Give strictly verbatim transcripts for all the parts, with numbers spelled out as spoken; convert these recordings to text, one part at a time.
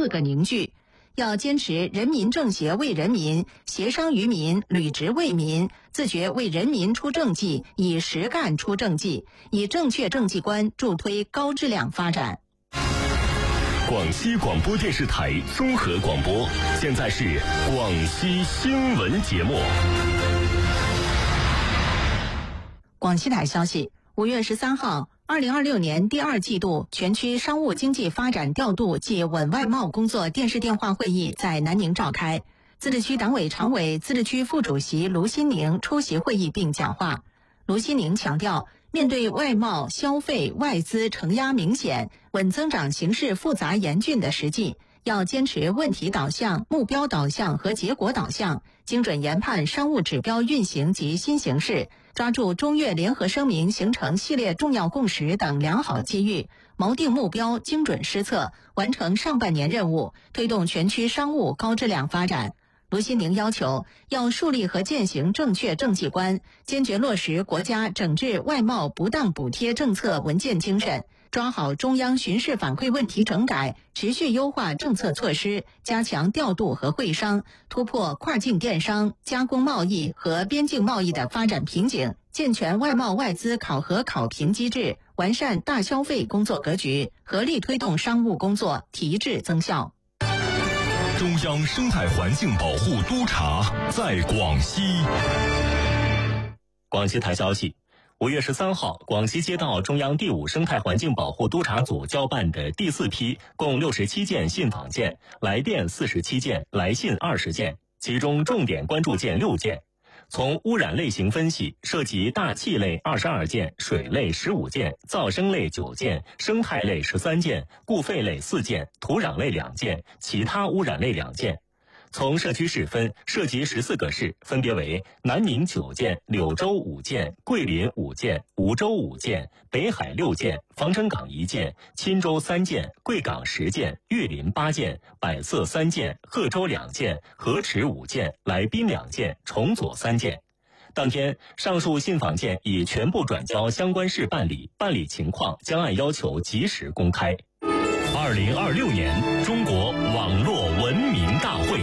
四个凝聚。要坚持人民政协为人民，协商于民，履职为民，自觉为人民出政绩，以实干出政绩，以正确政绩观助推高质量发展。 广西广播电视台综合广播，现在是广西新闻节目。 广西台消息，五月十三号，二零二六年第二季度全区商务经济发展调度暨稳外贸工作电视电话会议在南宁召开。自治区党委常委、自治区副主席卢新宁出席会议并讲话。卢新宁强调，面对外贸、消费、外资承压明显、稳增长形势复杂严峻的实际，要坚持问题导向、目标导向和结果导向，精准研判商务指标运行及新形势，抓住中越联合声明形成系列重要共识等良好机遇，锚定目标，精准施策，完成上半年任务，推动全区商务高质量发展。卢新宁要求，要树立和践行正确政绩观，坚决落实国家整治外贸不当补贴政策文件精神，抓好中央巡视反馈问题整改，持续优化政策措施，加强调度和会商，突破跨境电商、加工贸易和边境贸易的发展瓶颈，健全外贸外资考核考评机制，完善大消费工作格局，合力推动商务工作提质增效。 中央生态环境保护督察在广西。 广西台消息，五月十三号，广西接到中央第五生态环境保护督察组交办的第四批共六十七件信访件，来电四十七件，来信二十件，其中重点关注件六件。从污染类型分析，涉及大气类二十二件，水类十五件，噪声类九件，生态类十三件，固废类四件，土壤类两件，其他污染类两件。从社区市分，涉及十四个市，分别为南宁九件，柳州五件，桂林五件，梧州五件，北海六件，防城港一件，钦州三件，贵港十件，玉林八件，百色三件，贺州两件，河池五件，来宾两件，崇左三件。当天，上述信访件已全部转交相关市办理，办理情况将按要求及时公开。 二零二六年中国网络文明大会。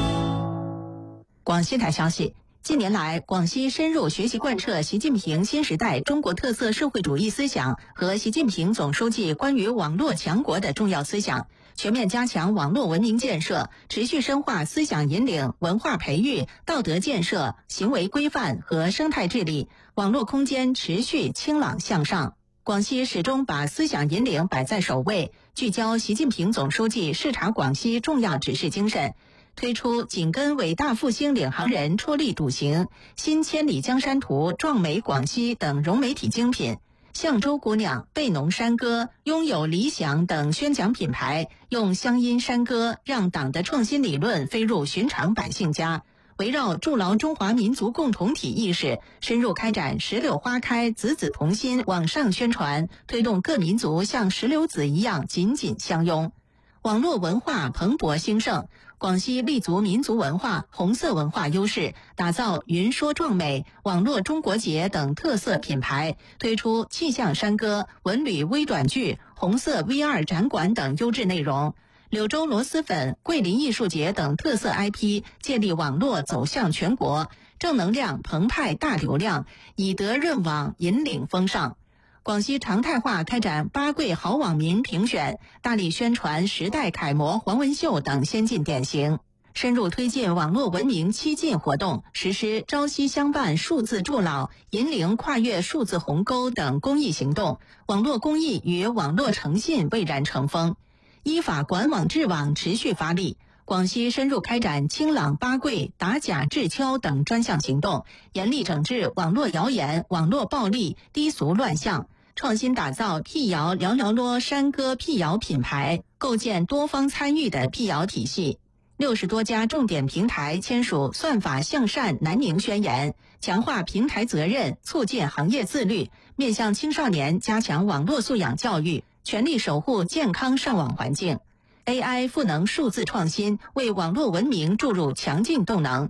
广西台消息，近年来，广西深入学习贯彻习近平新时代中国特色社会主义思想和习近平总书记关于网络强国的重要思想，全面加强网络文明建设，持续深化思想引领、文化培育、道德建设、行为规范和生态治理，网络空间持续清朗向上。广西始终把思想引领摆在首位，聚焦习近平总书记视察广西重要指示精神，推出紧跟伟大复兴领航人踔厉笃行、新千里江山图、壮美广西等融媒体精品，象洲姑娘、贝农山歌、拥有理想等宣讲品牌，用乡音山歌让党的创新理论飞入寻常百姓家。围绕筑牢中华民族共同体意识，深入开展石榴花开、子子同心网上宣传，推动各民族像石榴籽一样紧紧相拥。网络文化蓬勃兴盛，广西立足民族文化、红色文化优势，打造云说壮美、网络中国节等特色品牌，推出气象山歌、文旅微短剧、红色 V R 展馆等优质内容。柳州螺蛳粉、桂林艺术节等特色 I P 建立网络走向全国，正能量澎湃大流量，以德润网引领风尚。广西常态化开展八桂好网民评选，大力宣传时代楷模黄文秀等先进典型，深入推进网络文明七进活动，实施朝夕相伴数字助老、引领跨越数字鸿沟等公益行动，网络公益与网络诚信蔚然成风。依法管网治网持续发力，广西深入开展清朗八桂、打假治敲等专项行动，严厉整治网络谣言、网络暴力、低俗乱象，创新打造辟谣聊聊啰山歌辟谣品牌，构建多方参与的辟谣体系。六十多家重点平台签署算法向善南宁宣言，强化平台责任，促进行业自律，面向青少年加强网络素养教育，全力守护健康上网环境。 A I 赋能数字创新，为网络文明注入强劲动能。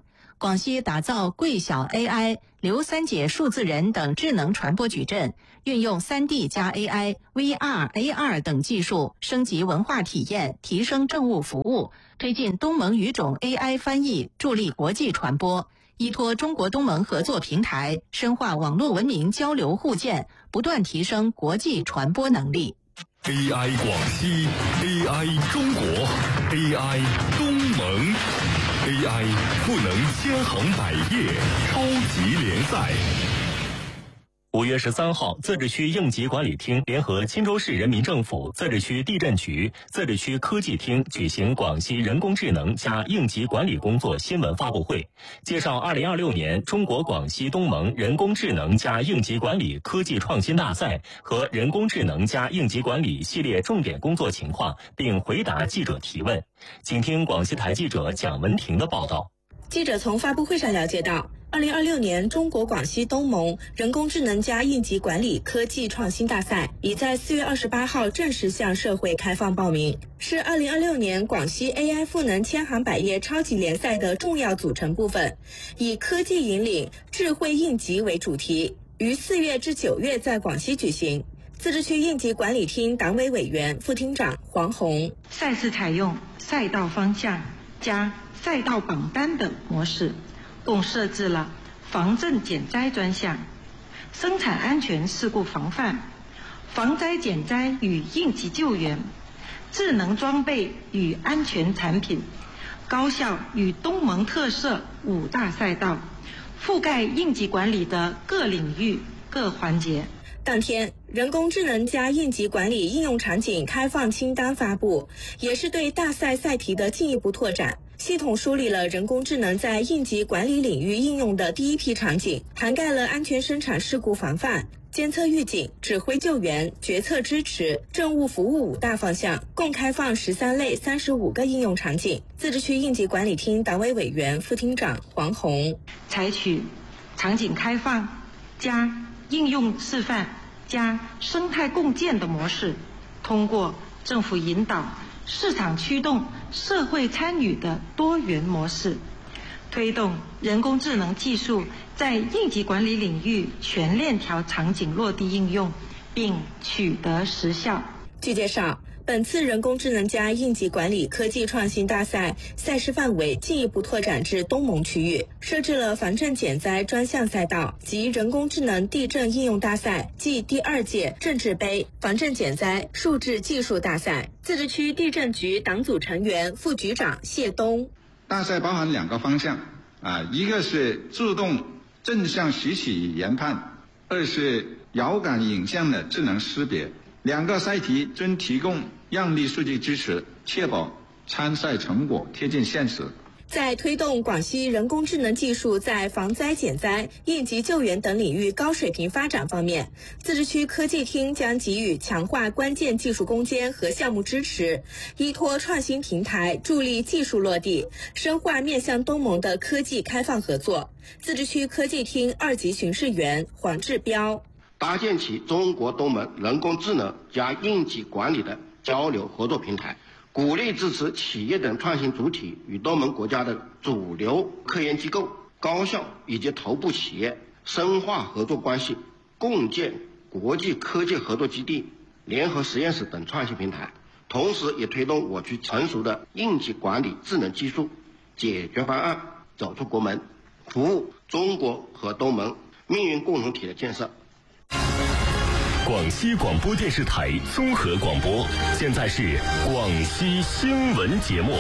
广西打造贵小 A I、刘三姐数字人等智能传播矩阵，运用 三 D 加 A I、V R、A R 等技术升级文化体验，提升政务服务，推进东盟语种 A I 翻译，助力国际传播。依托中国东盟合作平台，深化网络文明交流互鉴，不断提升国际传播能力。 A I 广西 ，A I 中国 ，A I 东盟 ，A I 赋能千行百业超级联赛。 五月十三号，自治区应急管理厅联合钦州市人民政府、自治区地震局、自治区科技厅举行广西人工智能加应急管理工作新闻发布会，介绍二零二六年中国广西东盟人工智能加应急管理科技创新大赛和人工智能加应急管理系列重点工作情况，并回答记者提问。请听广西台记者蒋文婷的报道。 记者从发布会上了解到，二零二六年中国广西东盟人工智能加应急管理科技创新大赛已在四月二十八号正式向社会开放报名，是二零二六年广西 A I 赋能千行百业超级联赛的重要组成部分，以科技引领智慧应急为主题，于四月至九月在广西举行。自治区应急管理厅党委委员、副厅长黄红， 赛事采用赛道方向加赛道榜单等模式，共设置了防震减灾专项、生产安全事故防范、防灾减灾与应急救援、智能装备与安全产品、高校与东盟特色五大赛道，覆盖应急管理的各领域各环节。 当天，人工智能加应急管理应用场景开放清单发布，也是对大赛赛题的进一步拓展。系统梳理了人工智能在应急管理领域应用的第一批场景，涵盖了安全生产事故防范、监测预警、指挥救援、决策支持、政务服务五大方向，共开放十三类三十五个应用场景。自治区应急管理厅党委委员、副厅长黄红， 采取场景开放加应用示范加生态共建的模式，通过政府引导、市场驱动、社会参与的多元模式，推动人工智能技术在应急管理领域全链条场景落地应用，并取得实效。 据介绍，本次人工智能加应急管理科技创新大赛赛事范围进一步拓展至东盟区域，设置了防震减灾专项赛道及人工智能地震应用大赛暨第二届政治杯防震减灾数字技术大赛。自治区地震局党组成员、副局长谢东， 大赛包含两个方向啊，一个是自动正向习题研判，二是遥感影像的智能识别。两个赛题均提供样例数据支持，确保参赛成果贴近现实。 在推动广西人工智能技术在防灾减灾、应急救援等领域高水平发展方面，自治区科技厅将给予强化关键技术攻坚和项目支持，依托创新平台助力技术落地，深化面向东盟的科技开放合作。自治区科技厅二级巡视员黄志彪， 搭建起中国东盟人工智能加应急管理的交流合作平台，鼓励支持企业等创新主体与东盟国家的主流科研机构、高校以及头部企业深化合作关系，共建国际科技合作基地、联合实验室等创新平台，同时也推动我区成熟的应急管理智能技术解决方案走出国门，服务中国和东盟命运共同体的建设。 广西广播电视台综合广播，现在是广西新闻节目。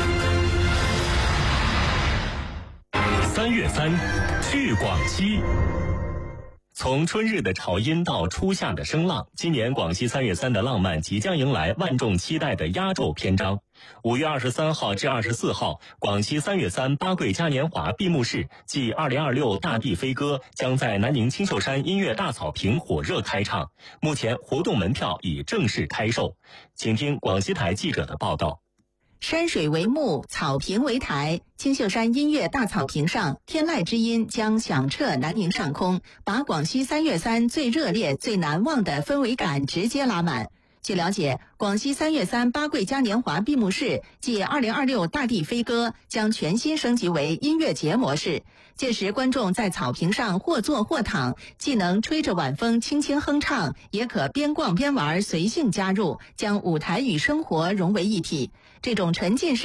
三月三，去广西。从春日的潮音到初夏的声浪，今年广西三月三的浪漫即将迎来万众期待的压轴篇章。五月二十三号至二十四号，广西三月三八桂嘉年华闭幕式暨二零二六大地飞歌将在南宁青秀山音乐大草坪火热开唱。目前活动门票已正式开售，请听广西台记者的报道。 山水为幕，草坪为台，青秀山音乐大草坪上，天籁之音将响彻南宁上空，把广西三月三最热烈、最难忘的氛围感直接拉满。 据了解，广西三月三八桂嘉年华闭幕式暨二零二六大地飞歌将全新升级为音乐节模式，届时观众在草坪上或坐或躺，既能吹着晚风轻轻哼唱，也可边逛边玩随性加入，将舞台与生活融为一体。这种沉浸式